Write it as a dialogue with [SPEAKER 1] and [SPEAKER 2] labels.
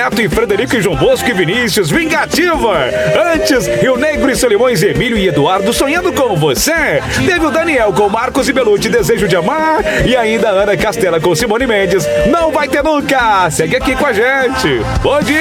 [SPEAKER 1] Neto e Frederico e João Bosco e Vinícius, Vingativa. Antes, Rio Negro e Solimões, Emílio e Eduardo, Sonhando com Você. Teve o Daniel com Marcos e Belucci, Desejo de Amar. E ainda a Ana Castela com Simone Mendes, Não Vai Ter Nunca. Segue aqui com a gente. Bom dia.